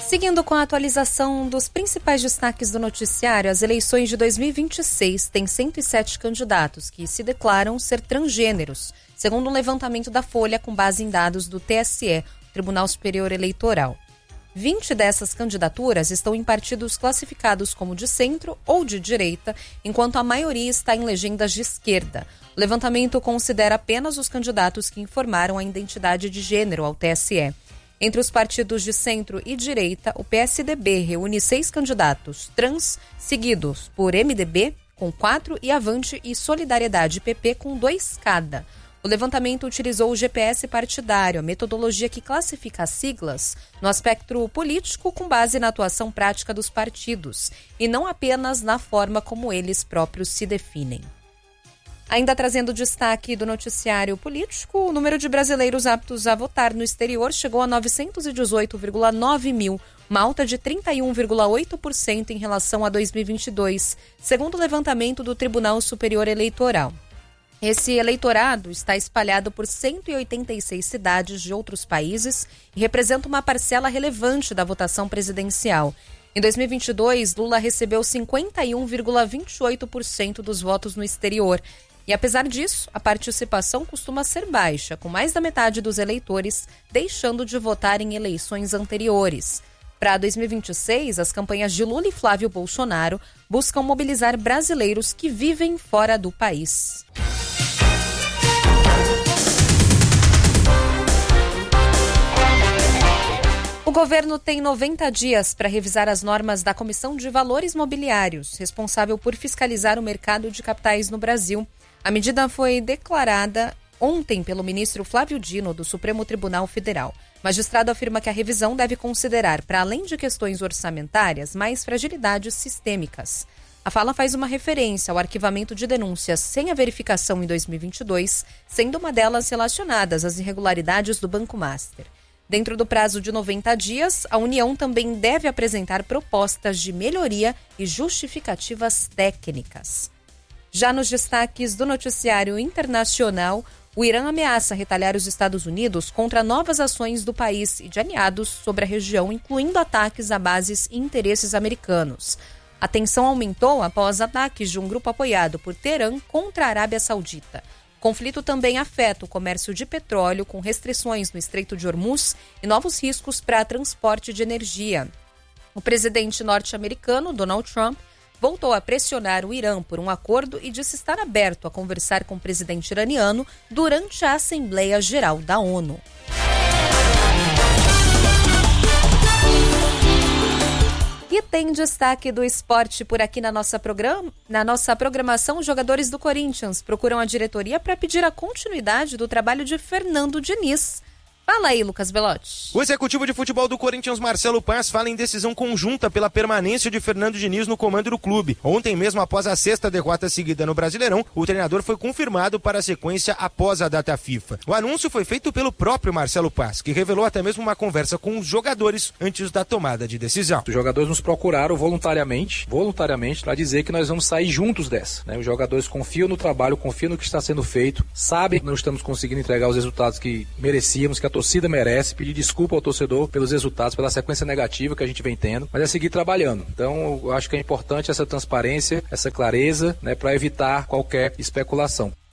Seguindo com a atualização dos principais destaques do noticiário, as eleições de 2026 têm 107 candidatos que se declaram ser transgêneros, segundo um levantamento da Folha com base em dados do TSE, Tribunal Superior Eleitoral. 20 dessas candidaturas estão em partidos classificados como de centro ou de direita, enquanto a maioria está em legendas de esquerda. O levantamento considera apenas os candidatos que informaram a identidade de gênero ao TSE. Entre os partidos de centro e direita, o PSDB reúne 6 candidatos trans, seguidos por MDB, com 4, e Avante e Solidariedade PP, com 2 cada. O levantamento utilizou o GPS partidário, a metodologia que classifica as siglas no aspecto político com base na atuação prática dos partidos, e não apenas na forma como eles próprios se definem. Ainda trazendo destaque do noticiário político, o número de brasileiros aptos a votar no exterior chegou a 918,9 mil, uma alta de 31,8% em relação a 2022, segundo o levantamento do Tribunal Superior Eleitoral. Esse eleitorado está espalhado por 186 cidades de outros países e representa uma parcela relevante da votação presidencial. Em 2022, Lula recebeu 51,28% dos votos no exterior. E apesar disso, a participação costuma ser baixa, com mais da metade dos eleitores deixando de votar em eleições anteriores. Para 2026, as campanhas de Lula e Flávio Bolsonaro buscam mobilizar brasileiros que vivem fora do país. O governo tem 90 dias para revisar as normas da Comissão de Valores Mobiliários, responsável por fiscalizar o mercado de capitais no Brasil. A medida foi declarada ontem pelo ministro Flávio Dino, do Supremo Tribunal Federal. O magistrado afirma que a revisão deve considerar, para além de questões orçamentárias, mais fragilidades sistêmicas. A fala faz uma referência ao arquivamento de denúncias sem a verificação em 2022, sendo uma delas relacionadas às irregularidades do Banco Master. Dentro do prazo de 90 dias, a União também deve apresentar propostas de melhoria e justificativas técnicas. Já nos destaques do noticiário internacional, o Irã ameaça retalhar os Estados Unidos contra novas ações do país e de aliados sobre a região, incluindo ataques a bases e interesses americanos. A tensão aumentou após ataques de um grupo apoiado por Teherã contra a Arábia Saudita. O conflito também afeta o comércio de petróleo, com restrições no Estreito de Hormuz e novos riscos para transporte de energia. O presidente norte-americano, Donald Trump, voltou a pressionar o Irã por um acordo e disse estar aberto a conversar com o presidente iraniano durante a Assembleia Geral da ONU. E tem destaque do esporte por aqui na nossa programação. Os jogadores do Corinthians procuram a diretoria para pedir a continuidade do trabalho de Fernando Diniz. Fala aí, Lucas Belotti. O executivo de futebol do Corinthians, Marcelo Paz, fala em decisão conjunta pela permanência de Fernando Diniz no comando do clube. Ontem mesmo, após a 6ª derrota seguida no Brasileirão, o treinador foi confirmado para a sequência após a data FIFA. O anúncio foi feito pelo próprio Marcelo Paz, que revelou até mesmo uma conversa com os jogadores antes da tomada de decisão. Os jogadores nos procuraram voluntariamente, para dizer que nós vamos sair juntos dessa, né? Os jogadores confiam no trabalho, confiam no que está sendo feito, sabem que não estamos conseguindo entregar os resultados que merecíamos, que a torcida merece, pedir desculpa ao torcedor pelos resultados, pela sequência negativa que a gente vem tendo, mas é seguir trabalhando. Então, eu acho que é importante essa transparência, essa clareza, né, para evitar qualquer especulação.